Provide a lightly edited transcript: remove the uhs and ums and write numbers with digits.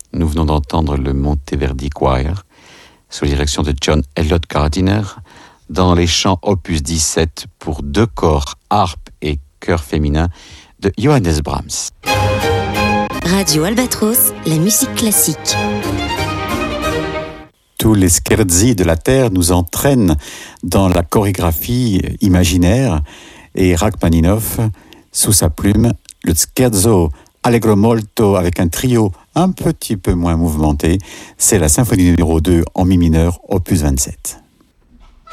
Nous venons d'entendre le Monteverdi Choir, sous la direction de John Elliott Gardiner, dans les chants opus 17 pour 2 corps, harpe et chœur féminin de Johannes Brahms. Radio Albatros, la musique classique. Tous les scherzi de la Terre nous entraînent dans la chorégraphie imaginaire et Rachmaninoff, sous sa plume, le scherzo Allegro molto avec un trio un petit peu moins mouvementé, c'est la symphonie numéro 2 en mi mineur, opus 27.